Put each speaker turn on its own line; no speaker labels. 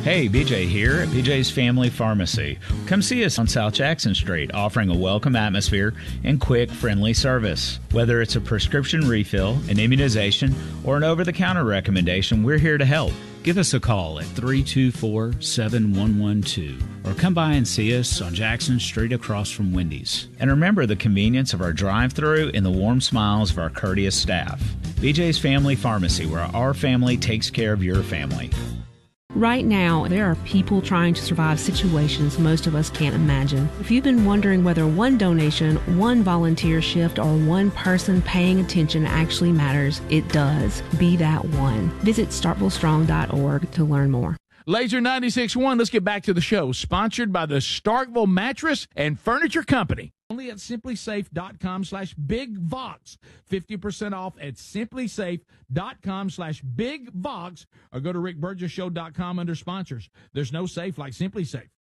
Hey, BJ here at BJ's Family Pharmacy. Come see us on South Jackson Street, offering a welcome atmosphere and quick, friendly service. Whether it's a prescription refill, an immunization, or an over-the-counter recommendation, we're here to help. Give us a call at 324-7112 or come by and see us on Jackson Street across from Wendy's. And remember the convenience of our drive-thru and the warm smiles of our courteous staff. BJ's Family Pharmacy, where our family takes care of your family.
Right now, there are people trying to survive situations most of us can't imagine. If you've been wondering whether one donation, one volunteer shift, or one person paying attention actually matters, it does. Be that one. Visit StarkvilleStrong.org to learn more.
Laser 96.1, let's get back to the show. Sponsored by the Starkville Mattress and Furniture Company. Only at simplysafe.com/bigvox. 50% off at simplysafe.com/bigvox, or go to rickburgesshow.com under sponsors. There's no safe like Simply Safe.